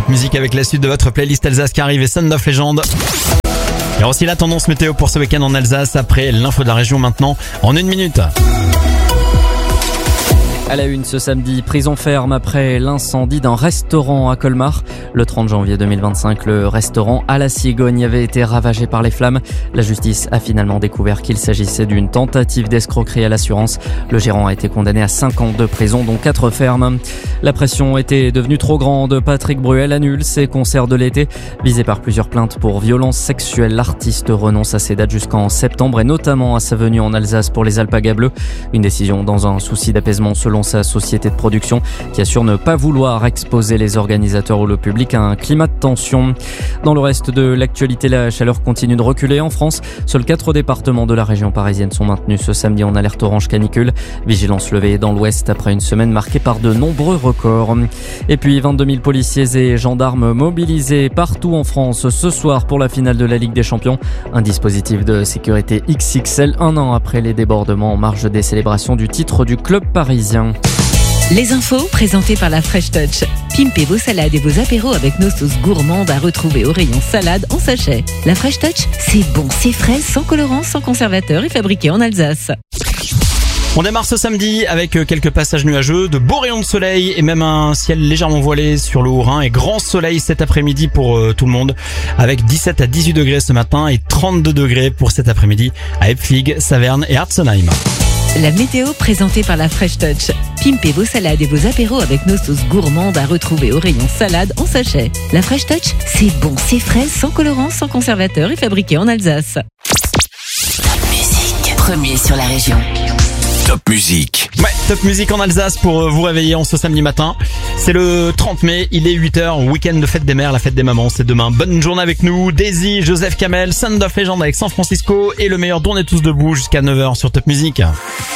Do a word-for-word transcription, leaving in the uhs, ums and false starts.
Top Music avec la suite de votre playlist Alsace qui arrive et Sound of Legend. Et aussi la tendance météo pour ce week-end en Alsace après l'info de la région maintenant en une minute. À la une ce samedi, prison ferme après l'incendie d'un restaurant à Colmar. Le trente janvier deux mille vingt-cinq, le restaurant à la Cigogne avait été ravagé par les flammes. La justice a finalement découvert qu'il s'agissait d'une tentative d'escroquerie à l'assurance. Le gérant a été condamné à cinq ans de prison, dont quatre fermes. La pression était devenue trop grande. Patrick Bruel annule ses concerts de l'été. Visé par plusieurs plaintes pour violences sexuelles, l'artiste renonce à ses dates jusqu'en septembre et notamment à sa venue en Alsace pour les Alpagas Bleus. Une décision dans un souci d'apaisement selon sa société de production qui assure ne pas vouloir exposer les organisateurs ou le public à un climat de tension. Dans le reste de l'actualité, la chaleur continue de reculer en France. Seuls quatre départements de la région parisienne sont maintenus ce samedi en alerte orange canicule. Vigilance levée dans l'ouest après une semaine marquée par de nombreux records. Et puis vingt-deux mille policiers et gendarmes mobilisés partout en France ce soir pour la finale de la Ligue des Champions. Un dispositif de sécurité X X L un an après les débordements en marge des célébrations du titre du club parisien. Les infos présentées par la Fresh Touch. Pimpez vos salades et vos apéros avec nos sauces gourmandes à retrouver au rayon salade en sachet. La Fresh Touch, c'est bon, c'est frais, sans colorant, sans conservateur et fabriqué en Alsace. On démarre ce samedi avec quelques passages nuageux, de beaux rayons de soleil et même un ciel légèrement voilé sur le Haut-Rhin et grand soleil cet après-midi pour euh, tout le monde avec dix-sept à dix-huit degrés ce matin et trente-deux degrés pour cet après-midi à Epflig, Saverne et Artzenheim. La météo présentée par la Fresh Touch. Pimpez vos salades et vos apéros avec nos sauces gourmandes à retrouver au rayon salade en sachet. La Fresh Touch, c'est bon, c'est frais, sans colorant, sans conservateur et fabriqué en Alsace. Top Music, premier sur la région. Top Music. Ouais, Top Music en Alsace pour vous réveiller en ce samedi matin. C'est le trente mai, il est huit heures, week-end de fête des mères, la fête des mamans, c'est demain. Bonne journée avec nous, Daisy, Joseph Kamel, Sound of Legend avec San Francisco et le meilleur d'On est tous debout jusqu'à neuf heures sur Top Music.